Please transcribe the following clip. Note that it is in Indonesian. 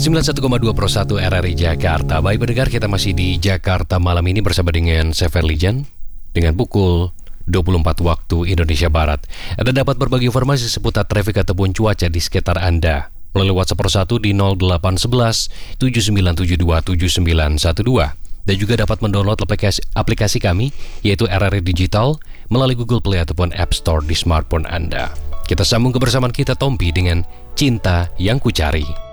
91,2 Pro 1 RRI Jakarta. Baik pendengar, kita masih di Jakarta malam ini bersama dengan Sefer Lijan dengan pukul 24 waktu Indonesia Barat. Anda dapat berbagi informasi seputar trafik ataupun cuaca di sekitar Anda melalui WhatsApp Pro 1 di 0811 7972 7912. Dan juga dapat mendownload aplikasi kami, yaitu RRI Digital, melalui Google Play ataupun App Store di smartphone Anda. Kita sambung kebersamaan kita Tompi dengan Cinta Yang Kucari.